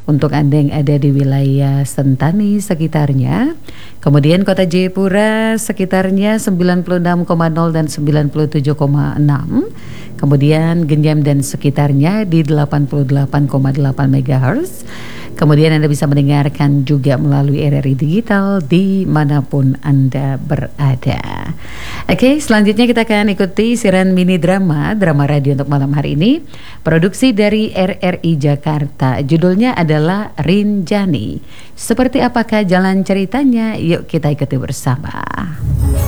untuk Anda yang ada di wilayah Sentani sekitarnya. Kemudian Kota Jayapura sekitarnya 96,0 dan 97,6. Kemudian Genyam dan sekitarnya di 88,8 MHz. Kemudian Anda bisa mendengarkan juga melalui RRI Digital dimanapun Anda berada. Oke, selanjutnya kita akan ikuti siaran mini drama radio untuk malam hari ini. Produksi dari RRI Jakarta. Judulnya adalah Rinjani. Seperti apakah jalan ceritanya? Yuk kita ikuti bersama.